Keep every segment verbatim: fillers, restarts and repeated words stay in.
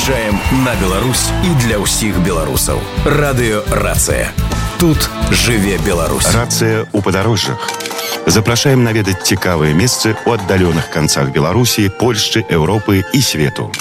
Выязджаем на Беларусь и для ўсіх беларусаў. Радыё «Рацыя». Тут жыве Беларусь. Рацыя ў падарожжах. Запрашаем наведаць цікавыя месцы ў аддаленых канцах Беларусі, Польшчы, Еўропы і свету.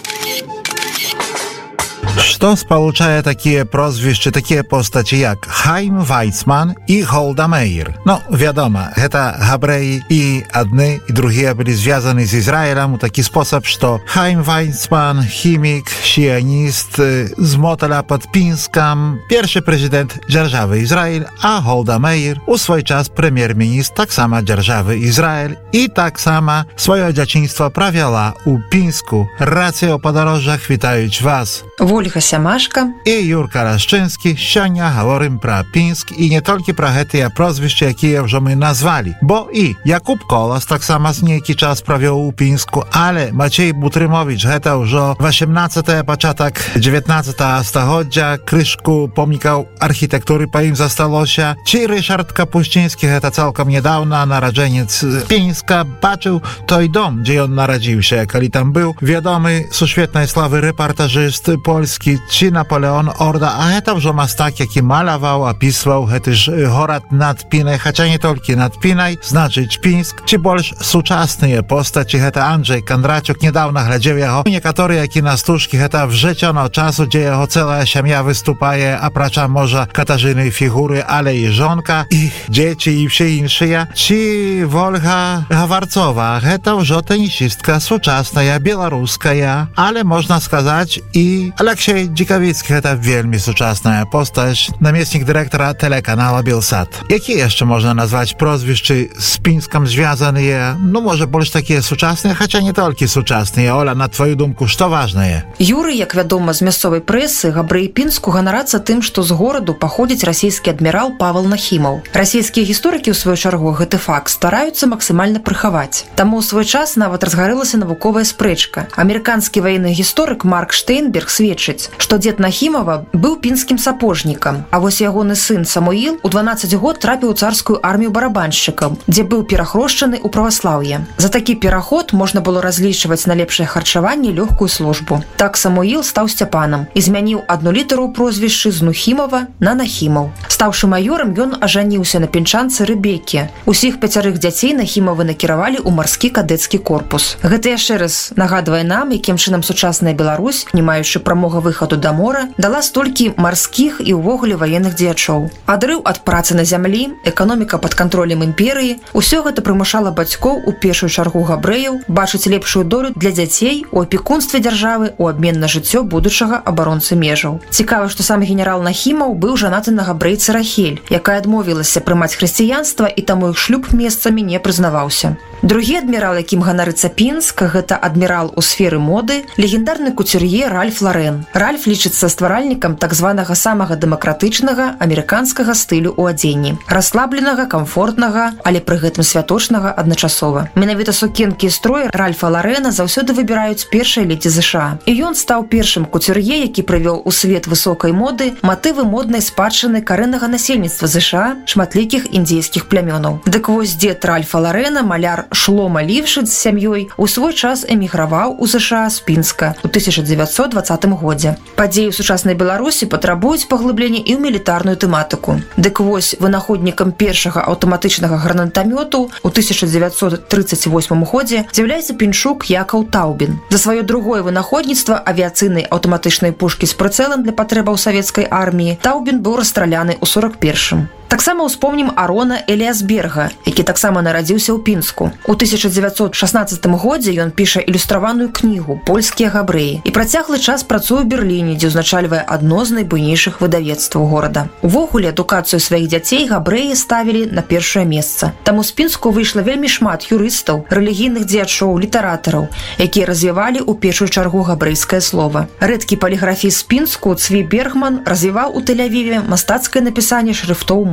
Што спалучае такія прозвішчы, такія постаці, як Хайм Вайцман і Голда Меір? Ну, вядома, гэта габрэі, і адны, і другія былі звязаны з Ізраілем у такі спосаб, што Хайм Вайцман, хімік, сіяніст з Моталя пад Пінскам, першы прэзідэнт дзяржавы Ізраіль, а Голда Меір у свой час прэм'ер-міністр таксама дзяржавы Ізраіль і таксама сваё дзяцінства правяла ў Пінску. Рацыя ў падарожжах вітаюць вас. Ольга Сямашка і Юрка Рашчынскі. Сёння гаворым пра Пінск і не толькі пра гэтыя прозвішчы, якія ўжо мы назвалі. Бо і Якуб Колас таксама з нейкі час правёў у Пінску, але Мацей Бутрымовіч гэта ўжо васемнаццатае, пачатак дзевятнаццатага стагоддзя, крышку помнікаў архітэктуры па ім засталося. Ці Рышард Капусцінскі, гэта цалкам нядаўна, нараджэнец Пінска, бачыў той дом, дзе ён нарадзіўся, калі там быў вядомы сусветнай славы рэпартажыст польскі, ці Наполеон Орда, а гэта ўжо мастак, які маляваў, апісваў гэты ж горад над Пінай, хаця не толькі над Пінай, значыць Пінск, ці больш сучасныя постаці, гэта Анджэй Кандрачук, недавно глядзеў яго, некаторыя кінастужкі, гэта вжыццёно часу, дзе яго цэлая сям'я выступае, апрача можа Катажыны фігуры, але і жонка, і дзеці, і ўсе іншыя, ці Вольга Гаварцова, гэта ўжо тэнісістка сучасная, беларуская, але можна сказаць і Алексей Дзікавіцкі, гэта вельмі сучасная постаць, намеснік дырэктара тэлеканала Белсат. Якія яшчэ можна назваць прозвішчы з Пінскам звязаныя? Ну, можа, больш такія сучасныя, хаця не толькі сучасныя. Оля, на твою думку, што важнае? Юрый, як вядома з мясцовай прэсы, габрэі Пінску ганарацца тым, што з гораду паходзіць расійскі адмірал Павел Нахімаў. Расійскія гісторыкі, ў сваю чаргу, гэты факт стараюцца максімальна прыхаваць. Таму ў свой час нават разгарэлася навуковая спрэчка. Амерыканскі ваенны гісторык Марк Штейнберг сведчыць, што дзед Нахімава быў пінскім сапожнікам, а вось ягоны сын Самуіл у дванаццаць год трапіў у царскую армію барабаншчыкаў, дзе быў перахрошчаны ў праваслаўе. За такі пераход можна было разлічваць на лепшае харчаванне і лёгкую службу. Так Самуіл стаў Сцяпанам і змяніў адну літару ў прозвішчы з Нухімава на Нахімаў. Стаўшы маёрам, ён ажаніўся на пінчанцы Рэбекі. Усіх пяцярых дзяцей Нахімавы накіравалі ў марскі кадэцкі корпус. Гэта яшчэ раз нагадвае нам, якім чынам сучасная Беларусь, не маючы прамога выхаду да мора, дала столькі марскіх і ўвогуле ваенных дзеячоў. Адрыў ад працы на зямлі, эканоміка пад кантролем імперыі, усё гэта прымушала бацькоў, у першую чаргу габрэяў, бачыць лепшую долю для дзяцей у апекунстве дзяржавы ў абмен на жыццё будучага абаронцы межаў. Цікава, што сам генерал Нахімаў быў жанаты на габрэйцы Рахель, якая адмовілася прымаць хрысціянства, і таму іх шлюб месцамі не прызнаваўся. Другі адмірал, якім ганарыцца Пінск, гэта адмірал у сферы моды, легендарны куцюр'е Ральф Ларен. Ральф лічыцца стваральнікам так званага самага дэмакратычнага амерыканскага стылю ў адзенні. Расслабленага, камфортнага, але пры гэтым святочнага адначасова. Менавіта сукенкі і строй Ральфа Ларена заўсёды выбіраюць першыя ледзі ЗША. І ён стаў першым куцюр'е, які прывёў у свет высокай моды матывы моднай спадчыны карэннага насельніцтва ЗША, шматлікіх індзейскіх плямёнаў. Дык вось дзед Ральфа Ларена, маляр Шлома Лівшыц з сям'ёй, у свой час эміграваў у ЗША з Пінска ў тысяча дзевяцьсот дваццатым годзе. Падзеі ў сучаснай Беларусі патрабуюць паглыблення і ў мілітарную тэматыку. Дык вось вынаходнікам першага аўтаматычнага гранатамёту ў тысяча дзевяцьсот трыццаць восьмым годзе з'яўляецца пінчук Якаў Таубін. За сваё другое вынаходніцтва авіяцыйнай аўтаматычнай пушкі з прыцэлам для патрэбаў савецкай арміі Таубін быў расстраляны ў сорак першым. Таксама ўспомнім Арона Эліасберга, які таксама нарадзіўся ў Пінску. У тысяча дзевяцьсот шаснаццатым годзе ён піша ілюстраваную кнігу «Польскія габрэі» і працяглы час працуе ў Берліне, дзе ўзначальвае адно з найбуйнейшых выдавецтваў горада. Увогуле, адукацыю сваіх дзяцей габрэі ставілі на першае месца. Таму з Пінску выйшла вельмі шмат юрыстаў, рэлігійных дзеячоў, літаратараў, якія развівалі ў першую чаргу габрэйскае слова. Рэдкі паліграфіст з Пінску Цві Бергман развіваў у Тель-Авіве мастацкае напісанне шрыфтоў мовы.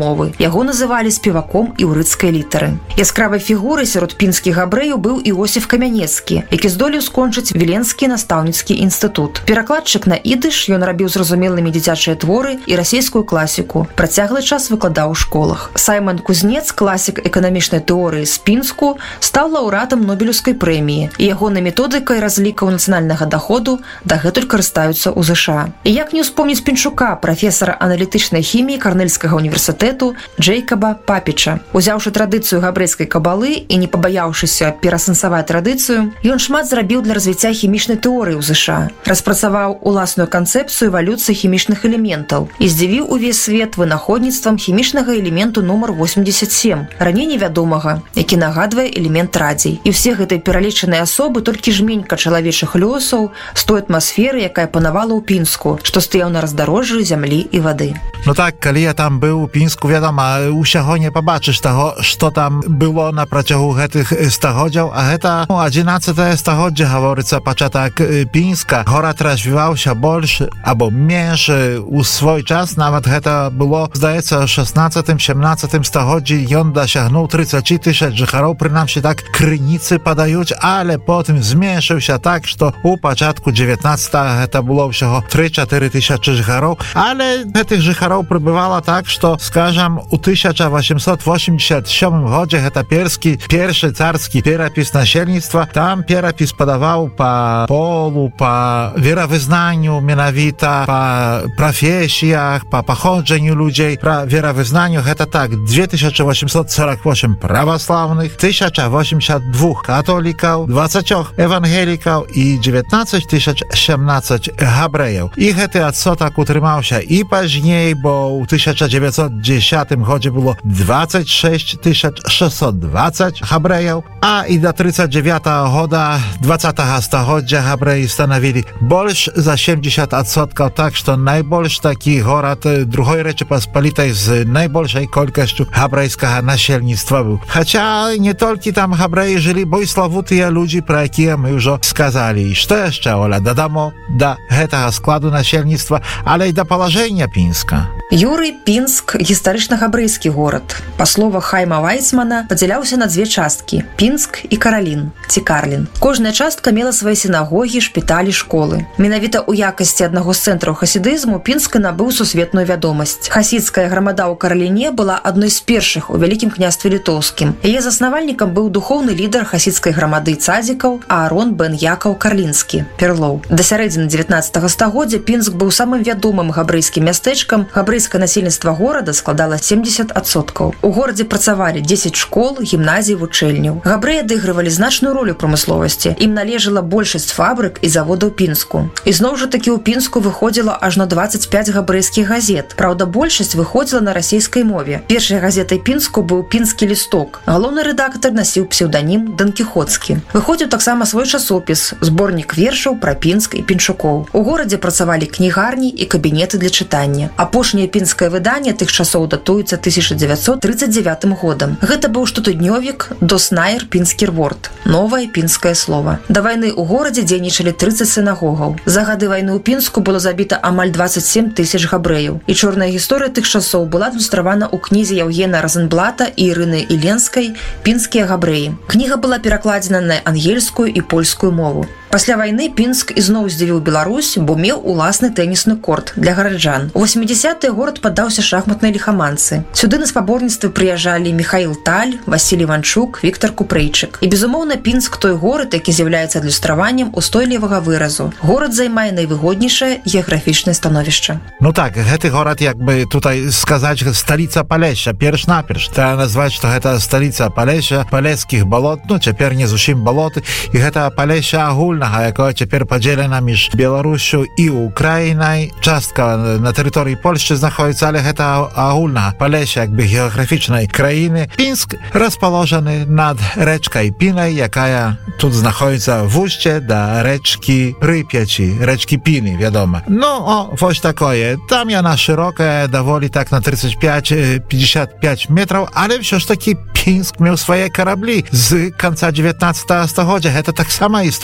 мовы. Яго называлі спеваком іўрыцкай літары. Яскравай фігурай сярод пінскіх габрэяў быў Іосіф Камянецкі, які здолеў скончыць Віленскі настаўніцкі інстытут. Перакладчык на ідыш, ён рабіў зразумелымі дзіцячыя творы і расійскую класіку. Працяглы час выкладаў у школах. Саймон Кузнец, класік эканамічнай тэорыі з Пінску, стаў лаўрэатам Нобелеўскай прэміі, і ягонай методыкай разлікаў нацыянальнага даходу дагэтуль карыстаюцца ў ЗША. І як не ўспомніць Пінчука, прафесара аналітычнай хіміі Карнельскага універсітэту Джейкаба Папіча. Узяўшы традыцыю габрэйскай кабалы і не пабаяўшыся перасэнсаваць традыцыю, ён шмат зрабіў для развіцця хімічнай тэорыі ў ЗША. Распрацаваў уласную канцэпцыю эвалюцыі хімічных элементаў і здзівіў увесь свет вынаходніцтвам хімічнага элементу нумар восемьдесят семь, раней невядомага, які нагадвае элемент радзій. І ўсе гэтай пералічаныя асобы толькі жменька чалавечых лёсаў з той атмасферы, якая панавала ў Пінску, што стаяў на раздарожжы зямлі і вады. No tak, kali ja tam był w Pińsku, wiadomo, uszacho nie pobaczysz tego, co tam było na przeciągu tych stachodział, a heta no, jedenastego stachodzie, haworyca paczatak Pińska, horat rozwijał się больше, albo mniejszy u swój czas, nawet heta było, zdaje się, w szesnastym siedemnastym stachodzie i on dosięgnął trzydzieści tysięcy harów, przynajmniej tak krynicy padając, ale potem zmniejszył się tak, że u początku dziewiętnastego heta było всього trzy cztery tysiące harów, ale tych żicharów прибывала так, что, скажем, у тысяча восемьсот восемьдесят седьмым году это перский, первый царский перепис насельництва. Там перепис подавал по полу, по веровызнанию, миновито, по профессиях, по походжению людей. Про веровызнанию это так, две тысячи восемьсот сорок восемь православных, тысяча восемьдесят два католиков, двадцать евангеликов и девятнадцать тысяч семнадцать габреев. И это отсоток утримался и позднее, bo w tysiąc dziewięćset dziesiątym roku było dwadzieścia sześć tysięcy sześćset dwadzieścia Hebrejów, a i do trzydziestego dziewiątego roku dwudziestego stulecia Hebreji stanowili больше za siedemdziesiąt odсотков, tak, że najbolszy taki город drugiej Rzeczypospolitej z najbolszej ilością hebrejskiego nasielnictwa był. Chociaż nie tylko tam Hebreji żyli, bo i sławuty ludzie, pro jakie my już skazali. Co jeszcze, Ola, dodamo do tego składu nasielnictwa, ale i do położenia Pińska. Юрый Пінск – гістарычна-габрэйскі горад. Па словах Хайма Вайцмана, падзяляўся на дзве часткі – Пінск і Каралін, ці Карлін. Кожная частка мела свае сінагогі, шпіталі, школы. Менавіта ў якасці аднаго з цэнтраў хасідызму Пінск набыў сусветную вядомасць. Хасідская грамада ў Караліне была адной з першых у Вялікім княстве літоўскім. Яе заснавальнікам быў духоўны лідар хасідскай грамады цадзікаў Аарон бен Якаў Карлінскі, Перлоў. Да сярэдзіны дзевятнаццатага стагоддзя Пінск быў самым вядомым габрэйскім мястэчкам. Габрэйскае насельніцтва горада складала семьдесят адсоткаў. У горадзе працавалі дзесяць школ, гімназій, вучэльняў. Габрэі адыгрывалі значную ролю ў прамысловасці. Ім належала большасць фабрык і заводаў Пінску. І зноў жа такі ў Пінску выходзіла аж на двадцать пять габрэйскіх газет. Праўда, большасць выходзіла на расійскай мове. Першай газетай Пінску быў «Пінскі лісток». Галоўны рэдактар насіў псеўданім Дон Кіхоцкі. Выходзіў таксама свой часопіс, зборнік вершаў пра Пінск і пінчукоў. У горадзе працавалі кнігарні і кабінеты для чытання. Апошняе пінскае выданне тых часоў датуецца тысяча дзевяцьсот тридцать девятым годам. Гэта быў штотыднёвік «Доснайр Пінскір ворд» – новае пінскае слова. Да вайны ў горадзе дзейнічалі тридцать сінагогаў. За гады вайны ў Пінску было забіта амаль двадцать семь тысяч габрэяў. І чорная гісторыя тых часоў была адлюстравана ў кнізе Яўгена Розенблата і Ірыны Іленскай «Пінскія габрэі». Кніга была перакладзена на ангельскую і польскую мову. Пасля вайны Пінск ізноў здзівіў Беларусь, бо меў уласны тэнісны корт для гараджан. У восьмідзесятыя горад паддаўся шахматнай ліхаманцы. Сюды на спаборніцтвы прыязджалі Міхаіл Таль, Васілій Іванчук, Віктар Купрэйчык. І, безумоўна, Пінск той горад, які з'яўляецца адлюстраваннем устойлівага выразу. Горад займае найвыгоднейшае геаграфічнае становішча. No tak, гэты горад, jakby tutaj сказать, столица Полесья, перш-наперш. Треба назваць, што гэта столица Полесья, Полесскіх балот, ну, цяпер не зусім балоты, і гэта Полесья агульнага, якое цяпер падзелена між Беларусю і Украінай. Частка на тэрыторыі Польшчы знаходзіцца, але гэта агульнага Полесья, якby геаграфічнай краіны. Пінск расположены над рэчкай Пінай, якая тут знаходзіцца в устье да рэчкі Прип'яці, рэчкі Піны, вядома. Ну, о, вось такое. Там яна шырокая, даволі так на тридцать пять пятьдесят пять метров, але все ж таки Пінск меў свае караблі з канца дзевятнаццатага стагоддзя. Гэта таксама істотнае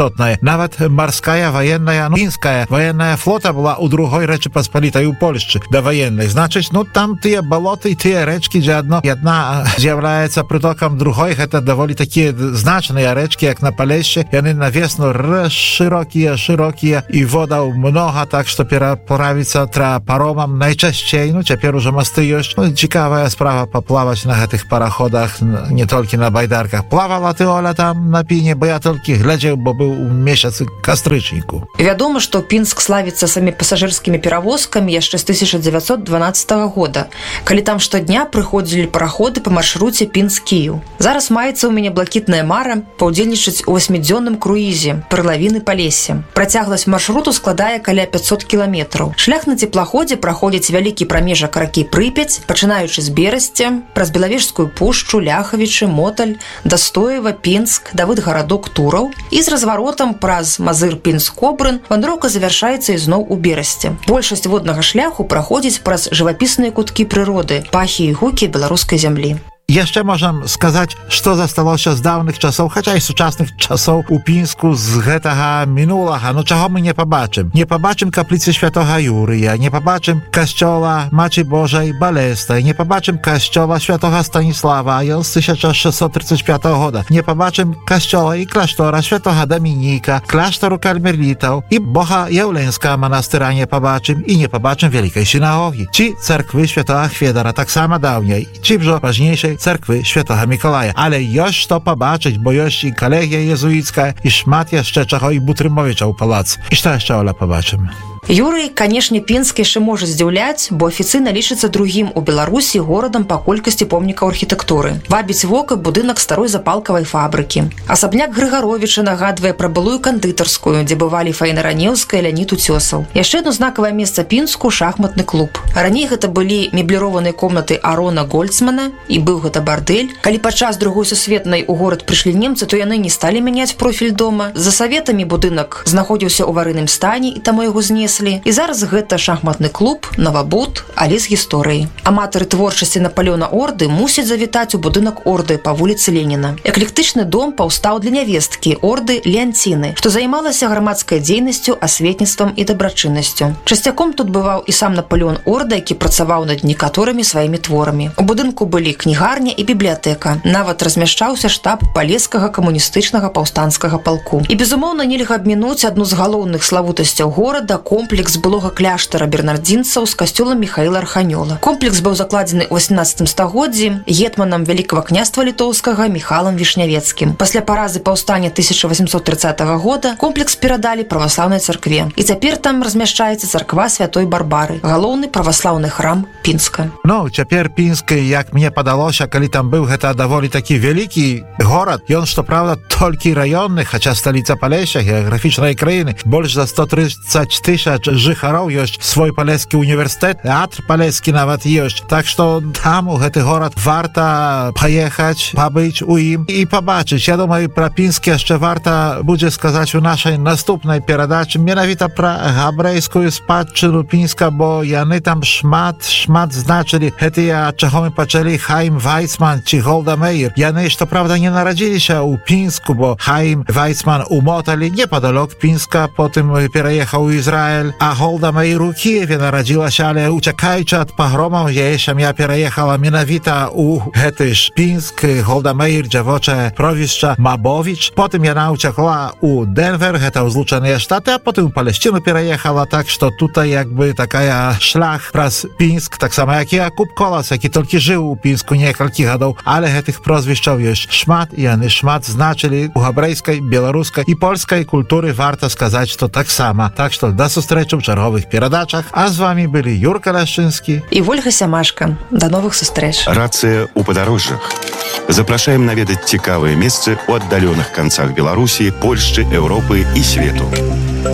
nawet morska wojenna, no, fińska wojenna flota była u drugiej Rzeczypospolitej, u Polski dowojennej. Znaczy, no tam te boloty i te reczki, że jedno, jedna zjawляется притоком другой, это довольно такие значные речки, jak na Полесье, и они на весну широкие, широкие, и вода много, так что переправиться треба паромом najczęściej, no теперь уже мосты есть. Ну, ciekawa sprawa poplawać na tych parachodach, nie tylko na bajdarkach. Плавала ty, Оля, там на Пине, bo ja tylko глядел, bo był miesiąc кастрычніку. Вядома, што Пінск славіцца самі пасажырскімі перавозкамі яшчэ з тысяча дзевяцьсот дванаццатага года, калі там штодня прыходзілі параходы па маршруце Пінск-Кіеў. Зараз маецца ў мяне блакітная мара паўдзельнічаць у васьмідзённым круізе перлавіны Палесся. Працягласць маршруту складае каля пятьсот кіламетраў. Шлях на цеплаходзе праходзіць вялікі прамежак ракі Прыпяць, пачынаючы з Берасця, праз Белавежскую пушчу, Ляхавічы, Моталь, да Стоева, Пінск, Давыдгарадок, Тураў і з разваротам праз Мазыр-Пінск-Кобрын вандроўка завяршаецца ізноў у Берасці. Большасць воднага шляху праходзіць праз жывапісныя куткі прыроды, пахі і гукі беларускай зямлі. Jeszcze możemy сказать, что zostało się z dawnych czasów, chociaż i współczesnych czasów u Pińsku z tego minulego, no czego my nie pobaczymy. Nie pobaczymy kaplicy Świętego Jurija, nie pobaczymy kościoła Maci Bożej Balestej, nie pobaczymy kościoła Świętego Stanisława, on z tysiąc sześćset trzydziestego piątego roku, nie pobaczymy kościoła i klasztora Świętego Dominika, klasztoru Karmelitów i Boha Jauleńska monastyra nie pobaczymy i nie pobaczymy Wielkiej Synagogi. Ci cerkwy Świętego Chwiedara tak samo dawniej, ci wżo ważniejszej cerkwy Świętego Mikołaja. Ale już to pobaczyć, bo już i kolegia jezuicka, i szmat jeszcze czego i Butrymowicza u pałacu. I co jeszcze, Ola, pobaczymy? Юрый, канешне, Пінск яшчэ можа здзіўляць, бо афіцыйна лічыцца другім у Беларусі горадам па колькасці помнікаў архітэктуры. Вабіць вока будынак старой запалкавай фабрыкі. Асабняк Грыгаровіча нагадвае пра былую кандытарскую, дзе бывалі Фаіна Ранеўская і Леонід Уцёсаў. Яшчэ адно знакавае месца Пінску — шахматны клуб. Раней гэта былі мебліраваныя комнаты Арона Гольцмана, і быў гэта бардэль. Калі падчас другой сусветнай у горад прыйшлі немцы, то яны не сталі мяняць профіль дома. За саветамі будынак знаходзіўся ў аварыйным стане, і таму яго знеслі. І зараз гэта шахматны клуб, навабуд, але з гісторыяй. Аматары творчасці Напалеона Орды мусяць завітаць у будынак Орды па вуліцы Леніна. Эклектычны дом паўстаў для нявесткі Орды Леанціны, што займалася грамадскай дзейнасцю, асветніцтвам і дабрачыннасцю. Часцяком тут бываў і сам Напалеон Орда, які працаваў над некаторымі сваімі творамі. У будынку былі кнігарня і бібліятэка. Нават размяшчаўся штаб палескага камуністычнага паўстанцкага палку. І, безумоўна, нельга абмінуць адну з галоўных славутасцяў горада — комплекс былога кляштара бернардзінцаў з касцёлам Міхаіла Арханёла. Комплекс быў закладзены ў васемнаццатым стагоддзі гетманам Вялікага княства літоўскага Міхалам Вішнявецкім. Пасля паразы паўстання тысяча васемсот трыццатага года комплекс перадалі праваслаўнай царкве. І цяпер там размяшчаецца царква Святой Барбары, галоўны праваслаўны храм Пінска. Ну, цяпер Пінск, як мне падалося, калі там быў, гэта даволі такі вялікі горад. Ён, што праўда, толькі раённы, хаця сталіца Палесся, геаграфічнай краіны, больш за сто тридцать тысяч жыхароў, ёсць свой палескі універсітэт, тэатр палескі нават ёсць. Так што там у гэты горад варта паехаць, пабыць у ім і пабачыць. Я думаю, пра Пінск яшчэ варта будзе сказаць у нашай наступнай перадачы, менавіта пра габрэйскую спадчыну Пінска, бо яны там шмат, шмат значылі. Гэтыя, ад чаго мы пачалі, Хаім Вайцман ці Голда Меір. Яны, што правда, не нарадзіліся ў Пінску, бо Хаім Вайцман у Моталі, непадалёк Пінска, потым пераехаў у Ізраіль, а Голда Меір у Кіеве нарадзілася, але уцякаючы ад пагромаў, яе сям'я пераехала менавіта ў гэты ж Пінск. Голда Меір, дзявочае провішча Мабовіч. Потым яна уцякла ў Денвер, гэта ў Злучаныя Штаты, а потым у Палесціну пераехала, так што тута якby такая шлях праз Пінск, так само як і Якуб Колас, які толькі жыў у Пінску некалькі гадоў, але гэтых прозвішчаў ёсць шмат, і яны шмат значылі у габрэйскай, беларускай і польскай культуры. Варта сказаць, што так само. Так што да сустрэчы ў чарговых перадачах. А з вами былі Юрка Ляшчынскі і Вольга Сямашка. Да новых сустрэч. Рацыя ў падарожжах. Запрашаем наведаць цікавыя месцы ў аддаленых канцах Беларусі, Польшчы, Еўропы і свету.